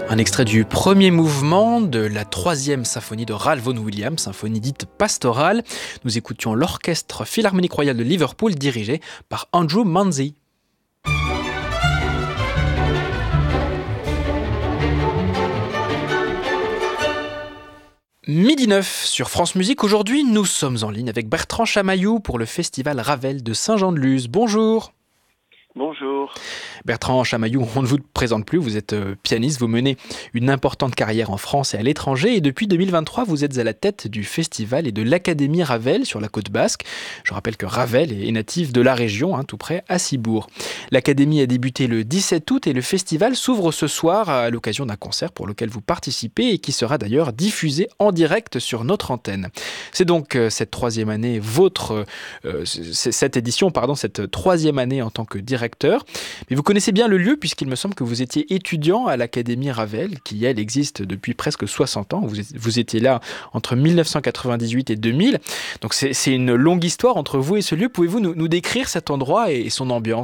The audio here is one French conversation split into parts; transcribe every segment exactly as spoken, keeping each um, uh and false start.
Un extrait du premier mouvement de la troisième symphonie de Ralph Vaughan Williams, symphonie dite pastorale. Nous écoutions l'Orchestre Philharmonique Royal de Liverpool dirigé par Andrew Manzi. Midi neuf sur France Musique. Aujourd'hui, nous sommes en ligne avec Bertrand Chamaillou pour le festival Ravel de Saint-Jean-de-Luz. Bonjour. Bonjour. Bertrand Chamaillou, on ne vous présente plus, vous êtes euh, pianiste, vous menez une importante carrière en France et à l'étranger et depuis deux mille vingt-trois, vous êtes à la tête du festival et de l'Académie Ravel sur la côte basque. Je rappelle que Ravel est natif de la région, hein, tout près à Cibourg. L'Académie a débuté le dix-sept août et le festival s'ouvre ce soir à l'occasion d'un concert pour lequel vous participez et qui sera d'ailleurs diffusé en direct sur notre antenne. C'est donc euh, cette troisième année, votre, euh, cette édition, pardon, cette troisième année en tant que directeur. Mais vous connaissez bien le lieu puisqu'il me semble que vous étiez étudiant à l'Académie Ravel, qui elle existe depuis presque soixante ans. Vous, vous étiez là entre mille neuf cent quatre-vingt-dix-huit et deux mille. Donc c'est, c'est une longue histoire entre vous et ce lieu. Pouvez-vous nous, nous décrire cet endroit et, et son ambiance ?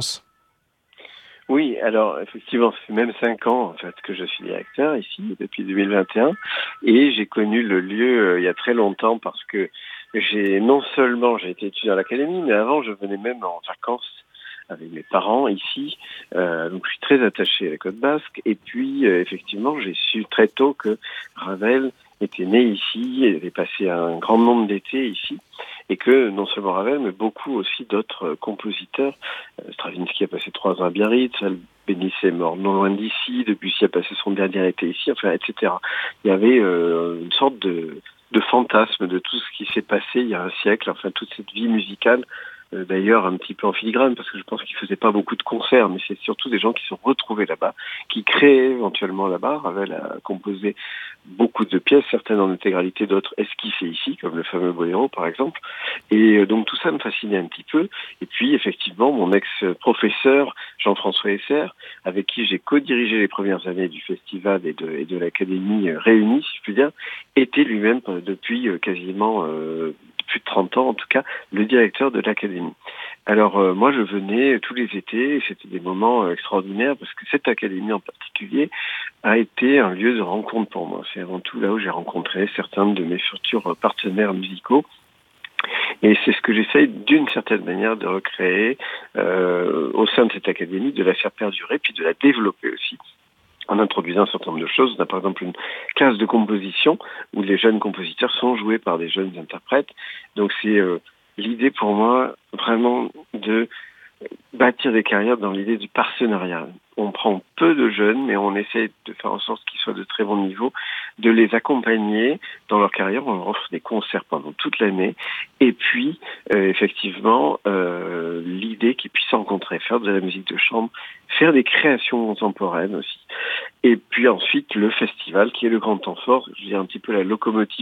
Oui, alors effectivement, ça fait même cinq ans en fait que je suis directeur ici depuis deux mille vingt et un et j'ai connu le lieu euh, il y a très longtemps parce que j'ai non seulement j'ai été étudiant à l'Académie, mais avant je venais même en vacances avec mes parents ici, euh, donc je suis très attaché à la côte basque. Et puis euh, effectivement, j'ai su très tôt que Ravel était né ici, il avait passé un grand nombre d'étés ici, et que non seulement Ravel, mais beaucoup aussi d'autres compositeurs. Euh, Stravinsky a passé trois ans à Biarritz, Albéniz est mort non loin d'ici, Debussy a passé son dernier été ici, enfin, et cetera. Il y avait euh, une sorte de, de fantasme de tout ce qui s'est passé il y a un siècle, enfin toute cette vie musicale. D'ailleurs un petit peu en filigrane parce que je pense qu'ils faisaient pas beaucoup de concerts, mais c'est surtout des gens qui se sont retrouvés là-bas, qui créaient éventuellement là-bas. Ravel a composé beaucoup de pièces, certaines en intégralité, d'autres esquissées ici, comme le fameux Boléro par exemple. Et donc tout ça me fascinait un petit peu. Et puis effectivement, mon ex-professeur Jean-François Esser, avec qui j'ai co-dirigé les premières années du festival et de, et de l'Académie réunie, si je puis dire, était lui-même depuis quasiment euh, plus de trente ans en tout cas, le directeur de l'Académie. Alors euh, moi je venais tous les étés, et c'était des moments euh, extraordinaires parce que cette Académie en particulier a été un lieu de rencontre pour moi. C'est avant tout là où j'ai rencontré certains de mes futurs partenaires musicaux. Et c'est ce que j'essaye d'une certaine manière de recréer euh, au sein de cette Académie, de la faire perdurer, puis de la développer aussi, en introduisant un certain nombre de choses. On a par exemple une classe de composition où les jeunes compositeurs sont joués par des jeunes interprètes. Donc c'est euh, l'idée pour moi vraiment de bâtir des carrières dans l'idée du partenariat. On prend peu de jeunes, mais on essaie de faire en sorte qu'ils soient de très bon niveau, de les accompagner dans leur carrière. On leur offre des concerts pendant toute l'année. Et puis, euh, effectivement, euh, l'idée qu'ils puissent rencontrer, faire de la musique de chambre, faire des créations contemporaines aussi. Et puis ensuite, le festival, qui est le grand temps fort, je veux dire un petit peu la locomotive